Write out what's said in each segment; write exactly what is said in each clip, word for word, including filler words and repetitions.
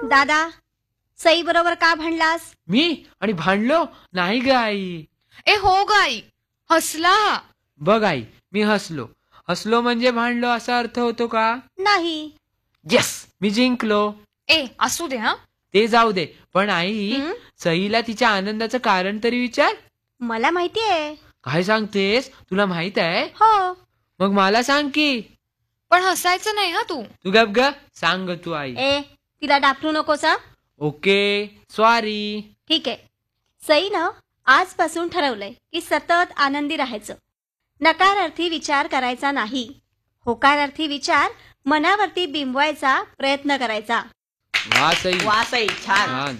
दादा, सई बरोबर का भांडलास? मी आणि भांडलो नाही ग आई. ए हो ग आई, हसला. बघ आई, मी हसलो. हसलो म्हणजे भांडलो असा अर्थ होतो का? नाही. येस, मी जिंकलो. ए असू दे. हा ते जाऊ दे, पण आई हं? सईला तिच्या आनंदाचं कारण तरी विचार. मला माहितीये. काय सांगतेस? तुला माहित आहे? हो. मग मला सांग की. पण हसायचं नाही हा तू. तू गप ग, सांग तू आई. ए, तिला डापरू नकोस. Okay, sorry. ठीक आहे. सईनं आजपासून ठरवलंय की सतत आनंदी राहायचं. नकारार्थी विचार करायचा नाही. होकारार्थी विचार मनावरती बिंबवायचा प्रयत्न करायचा. वा सई, वा सई, छान. छान.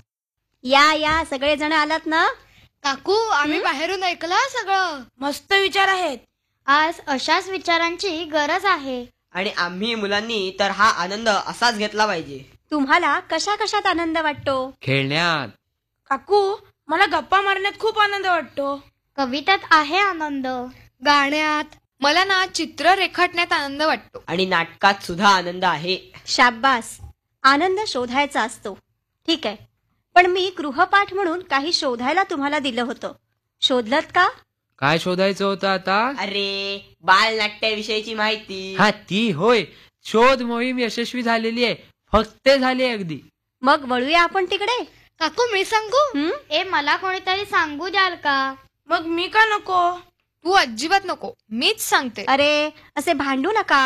या या सगळेजण आलात ना? काकू, आम्ही बाहेरून ऐकलं सगळं. मस्त विचार आहेत. आज अशाच विचारांची गरज आहे. आणि आम्ही मुलांनी तर हा आनंद असाच घेतला पाहिजे. तुम्हाला कशा कशात आनंद वाटतो? खेळण्यात. काकू, मला गप्पा मारण्यात खूप आनंद वाटतो. कवितेत आहे आनंद. गाण्यात. मला ना चित्र रेखाटण्यात आनंद वाटतो. आणि नाटकात सुद्धा आनंद आहे. शाब्बास. आनंद शोधायचा असतो. ठीक आहे, पण मी गृहपाठ म्हणून काही शोधायला तुम्हाला दिलं होतं. शोधलत का? काय शोधायचं होतं आता? अरे, बालनाट्याविषयीची माहिती. हा, ती होय. शोध मोहीम यशस्वी झालेली आहे. फक्त झाली अगदी. मग वळूया आपण तिकडे. काकू, मी सांगू? हं? ए मला कोणीतरी सांगू द्याल का? मग मी का नको? तू अजिबात नको, मीच सांगते. अरे, असे भांडू नका.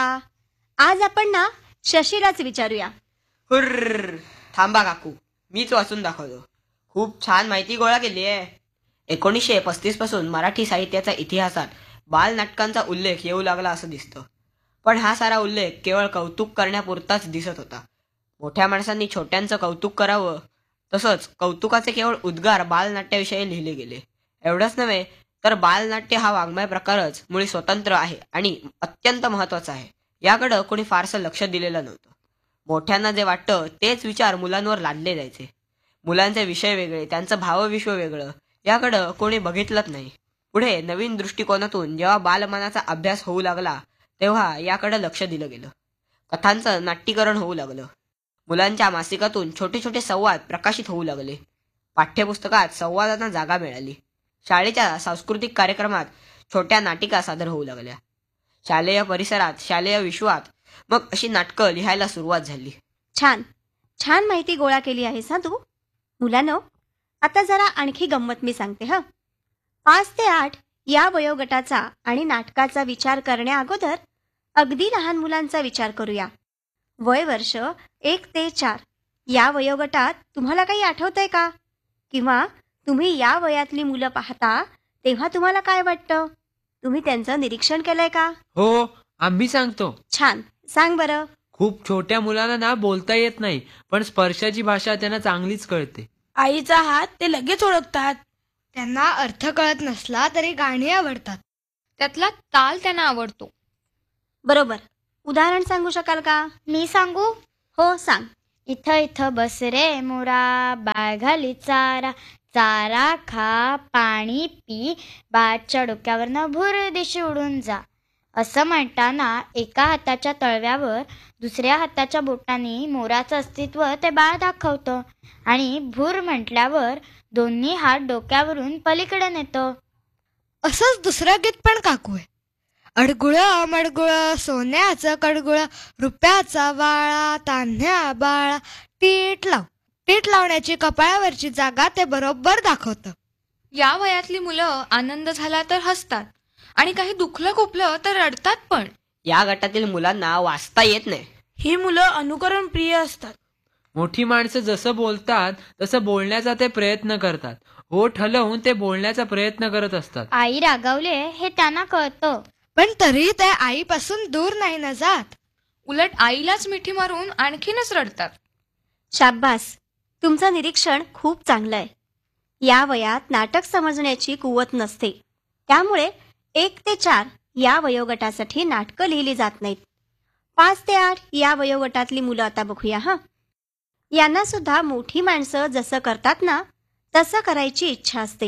आज आपण ना शशीलाच विचारूया. हुर्र, थांबा काकू, मीच वाचून दाखवतो. खूप छान माहिती गोळा केली आहे. एकोणीसशे पस्तीस पासून मराठी साहित्याच्या इतिहासात बालनाटकांचा उल्लेख येऊ लागला असं दिसतं. पण हा सारा उल्लेख केवळ कौतुक करण्यापुरताच दिसत होता. मोठ्या माणसांनी छोट्यांचं कौतुक करावं, तसंच कौतुकाचे केवळ उद्गार बालनाट्याविषयी लिहिले गेले. एवढंच नव्हे तर बालनाट्य हा वाङ्मय प्रकारच मुळी स्वतंत्र आहे आणि अत्यंत महत्वाचा आहे. याकडं कोणी फारसं लक्ष दिलेलं नव्हतं. मोठ्यांना जे वाटतं तेच विचार मुलांवर लादले जायचे. मुलांचे विषय वेगळे, त्यांचं भावविश्व वेगळं, याकडं कोणी बघितलंच नाही. पुढे नवीन दृष्टिकोनातून जेव्हा बालमनाचा अभ्यास होऊ लागला तेव्हा याकडे लक्ष दिलं गेलं. कथांचं नाट्यीकरण होऊ लागलं. मुलांच्या मासिकातून छोटे छोटे संवाद प्रकाशित होऊ लागले. पाठ्यपुस्तकात संवादांना जागा मिळाली. शाळेच्या सांस्कृतिक कार्यक्रमात छोट्या नाटिका सादर होऊ लागल्या. शालेय परिसरात, शालेय विश्वात मग अशी नाटकं लिहायला सुरुवात झाली. छान छान माहिती गोळा केली आहेस हा तू. मुलांनो, आता जरा आणखी गंमत मी सांगते. ह पाच ते आठ या वयोगटाचा आणि नाटकाचा विचार करण्या अगोदर अगदी लहान मुलांचा विचार करूया. वय वर्ष एक ते चार या वयोगटात तुम्हाला काही आठवतंय का? किंवा तुम्ही या वयातली मुलं पाहता तेव्हा तुम्हाला काय वाटतं? तुम्ही त्यांचं निरीक्षण केलंय का? हो, आम्ही सांगतो. छान, सांग बरं. खूप छोट्या मुलांना ना बोलता येत नाही, पण स्पर्शाची भाषा त्यांना चांगलीच कळते. आईचा हात ते लगेच ओळखतात. त्यांना अर्थ कळत नसला तरी गाणी आवडतात. त्यातला ताल त्यांना आवडतो. बरोबर. उदाहरण सांगू शकाल का? मी सांगू? हो, सांग. इथं इथं बस रे मोरा, बाळ घाली चारा, चारा खा, पाणी पी, बाळाच्या डोक्यावरनं भूर दिशी उडून जा. असं म्हणताना एका हाताच्या तळव्यावर दुसऱ्या हाताच्या बोटांनी मोराचं अस्तित्व ते बाळ दाखवतं आणि भूर म्हटल्यावर दोन्ही हात डोक्यावरून पलीकडे नेतं. असंच दुसरं गीत पण काकू आहे. अडगुळ मडगुळ सोन्याचं कडगुळ, रुपयाचा वाळा तान्ह्या बाळा, टीट लाव. टीट लावण्याची कपाळावरची जागा ते बरोबर दाखवतं. या वयातली मुलं आनंद झाला तर हसतात आणि काही दुखलं खुपलं तर रडतात. पण या गटातील मुलांना वाचता येत नाही. ही मुलं अनुकरण प्रिय असतात. मोठी माणसं जसं बोलतात तसं बोलण्याचा ते प्रयत्न करतात. होठ हलवून ते बोलण्याचा प्रयत्न करत असतात. आई रागावले हे त्यांना कळतं, पण तरी ते आईपासून दूर नाही ना जात. उलट आईलाच मिठी मारून आणखीनच रडतात. शाब्बास, तुमचं निरीक्षण खूप चांगलं आहे. या वयात नाटक समजण्याची कुवत नसते. त्यामुळे एक ते चार या वयोगटासाठी नाटकं लिहिली जात नाहीत. पाच ते आठ या वयोगटातली मुलं आता बघूया. हा यांना सुद्धा मोठी माणसं जसं करतात ना तसं करायची इच्छा असते.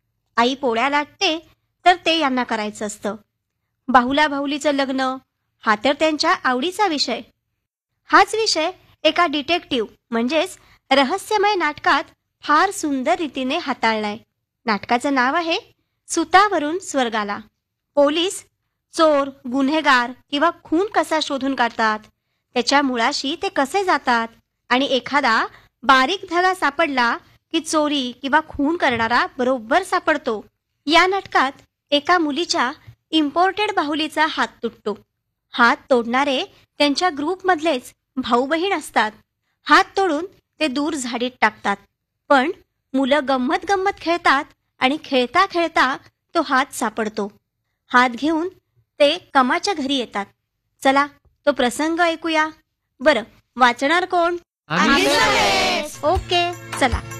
आई पोळ्या लाटते तर ते यांना करायचं असतं. बाहुला बाहुलीचं लग्न हा तर त्यांच्या आवडीचा विषय. हाच विषय एका डिटेक्टिव्ह म्हणजेच रहस्यमय नाटकात फार सुंदर रीतीने हाताळलाय. नाटकाचं नाव आहे सुतावरून स्वर्गाला. पोलीस चोर, गुन्हेगार किंवा खून कसा शोधून काढतात, त्याच्या मुळाशी ते कसे जातात आणि एखादा बारीक धागा सापडला की चोरी किंवा खून करणारा बरोबर सापडतो. या नाटकात एका मुलीच्या इम्पोर्टेड बाहुलीचा हात तुटतो. हात तोडणारे त्यांच्या ग्रुपमधलेच भाऊ बहीण असतात. हात तोडून ते दूर झाडीत टाकतात. पण मुलं गंमत गंमत खेळतात आणि खेळता खेळता तो हात सापडतो. हात घेऊन ते कमाच्या घरी येतात. चला तो प्रसंग ऐकूया. बरं, वाचणार कोण? आम्ही ओके, चला.